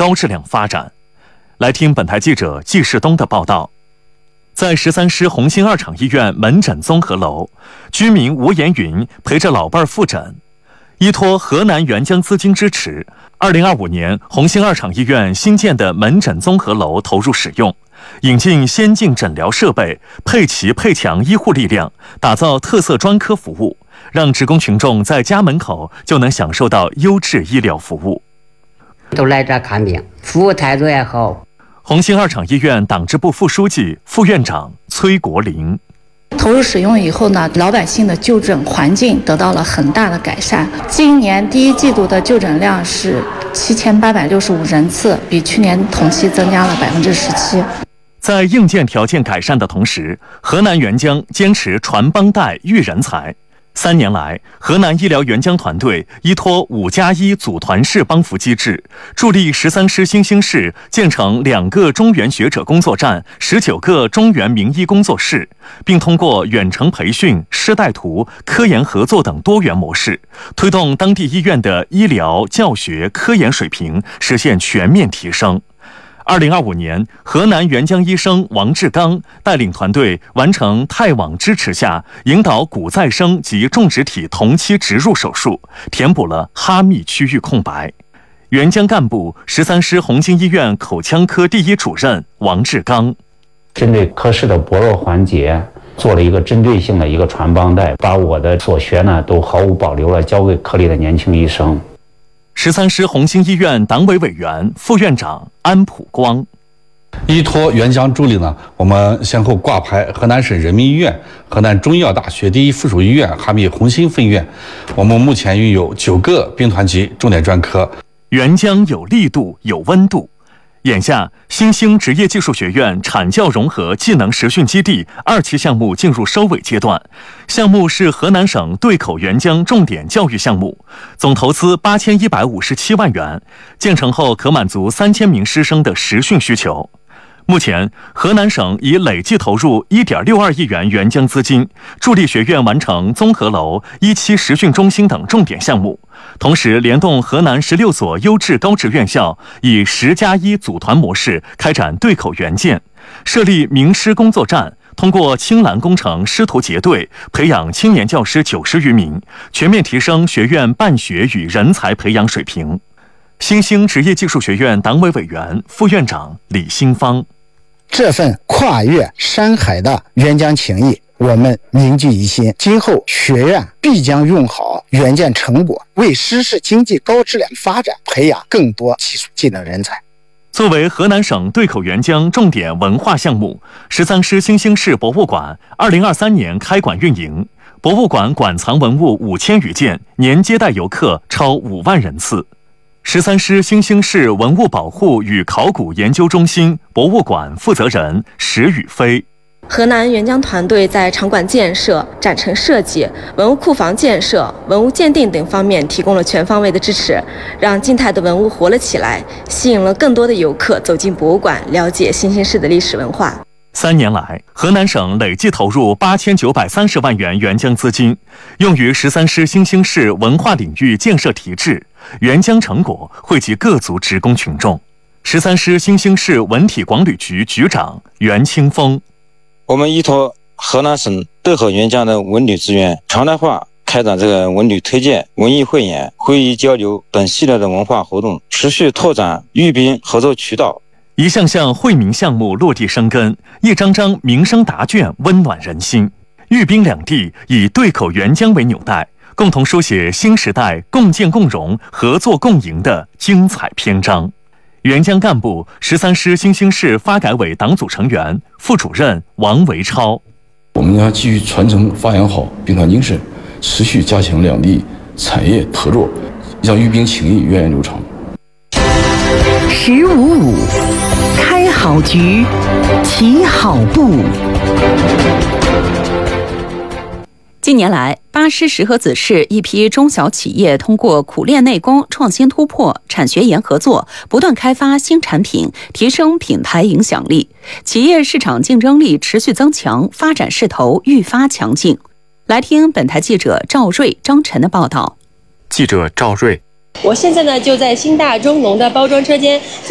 高质量发展。来听本台记者季世东的报道。在13师红星2厂医院门诊综合楼，居民吴延云陪着老伴复诊。依托河南沅江资金支持，2025年红星2厂医院新建的门诊综合楼投入使用，引进先进诊疗设备，配齐配强医护力量，打造特色专科服务，让职工群众在家门口就能享受到优质医疗服务。 都来这看病，服务态度也好。 红星2厂医院党支部副书记、副院长崔国林。 投入使用以后呢，老百姓的就诊环境得到了很大的改善。今年第一季度的就诊量是7865人次，比去年同期增加了17%。 在硬件条件改善的同时，河南沅江坚持传帮带育人才。3年来，河南医疗沅江团队依托5+1组团式帮扶机制，助力13师新兴市建成2个中原学者工作站、19个中原名医工作室，并通过远程培训、师带徒、科研合作等多元模式，推动当地医院的医疗、教学、科研水平实现全面提升。2025年，河南沅江医生王志刚带领团队完成泰网支持下引导骨再生及种植体同期植入手术，填补了哈密区域空白。沅江干部13师红星医院口腔科第一主任王志刚， 针对科室的薄弱环节做了一个针对性的一个传帮带，把我的所学呢都毫无保留地交给科里的年轻医生。 13师红星医院党委委员、副院长安普光。 依托沅江助力呢，我们先后挂牌河南省人民医院、河南中医药大学第一附属医院哈密红星分院。我们目前拥有9个兵团级重点专科。 沅江有力度，有温度。眼下，新兴职业技术学院产教融合技能实训基地2期项目进入收尾阶段。项目是河南省对口沅江重点教育项目，总投资8157万元，建成后可满足3000名师生的实训需求。目前，河南省已累计投入1.62亿元沅江资金，助力学院完成综合楼、1期实训中心等重点项目。同时，联动河南16所优质高职院校，以10+1组团模式开展对口援建，设立名师工作站，通过青蓝工程师徒结对，培养青年教师90余名，全面提升学院办学与人才培养水平。新兴职业技术学院党委委员、副院长李新芳， 这份跨越山海的沅江情谊，我们凝聚一心，今后学院必将用好援建成果，为师事经济高质量发展培养更多技术技能人才。 作为河南省对口沅江重点文化项目，13师新兴市博物馆2023年开馆运营，博物馆馆藏文物5000余件，年接待游客超5万人次。13师新兴市文物保护与考古研究中心博物馆负责人石宇飞。 河南沅江团队在场馆建设、展陈设计、文物库房建设、文物鉴定等方面提供了全方位的支持，让静态的文物活了起来，吸引了更多的游客走进博物馆，了解新兴市的历史文化。 3年来，河南省累计投入8930万元沅江资金，用于13师新兴市文化领域建设提质，沅江成果惠及各族职工群众。13师新兴市文体广旅局局长袁清峰， 我们依托河南省对口沅江的文旅资源，常态化开展这个文旅推荐、文艺汇演、会议交流等系列的文化活动，持续拓展豫宾合作渠道。 一项项惠民项目落地生根，一张张民生答卷温暖人心。豫宾两地以对口沅江为纽带，共同书写新时代共建共荣、合作共赢的精彩篇章。沅江干部13师新兴市发改委党组成员、副主任王维超， 我们要继续传承发扬好兵团精神，持续加强两地产业合作，让豫宾情谊源远流长。 1055开好局，起好步。 近年来，巴师石河子市一批中小企业通过苦练内功、创新突破、产学研合作，不断开发新产品，提升品牌影响力，企业市场竞争力持续增强，发展势头愈发强劲。来听本台记者赵瑞、张晨的报道。 记者赵瑞， 我现在呢就在新大中农的包装车间。